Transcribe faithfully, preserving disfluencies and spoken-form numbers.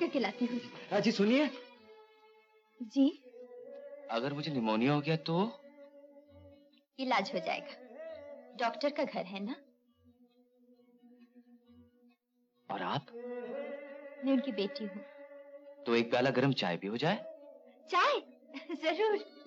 करके लाती हूँ। जी सुनिए। जी? अगर मुझे निमोनिया हो गया तो? इलाज हो जाएगा, डॉक्टर का घर है ना। और आप? मैं उनकी बेटी हूँ। तो एक प्याला गरम चाय भी हो जाए? चाय? जरूर।